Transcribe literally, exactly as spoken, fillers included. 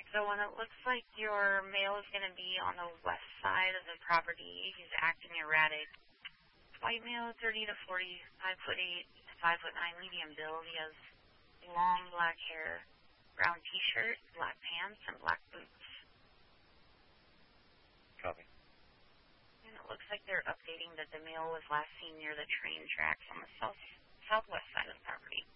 So when it looks like your male is going to be on the west side of the property, he's acting erratic. White male, thirty to forty, five foot eight, five foot nine, medium build. He has long black hair, brown T-shirt, black pants, and black boots. Copy. And it looks like they're updating that the male was last seen near the train tracks on the south southwest side of the property.